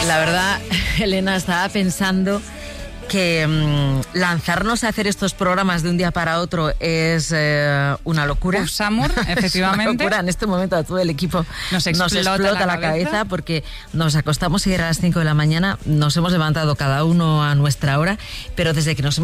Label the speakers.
Speaker 1: La verdad, Elena, estaba pensando que lanzarnos a hacer estos programas de un día para otro es una locura.
Speaker 2: Summer, efectivamente.
Speaker 1: Una locura. En este momento a todo el equipo nos explota la cabeza porque nos acostamos ayer a las 5 de la mañana, nos hemos levantado cada uno a nuestra hora, pero desde que nos hemos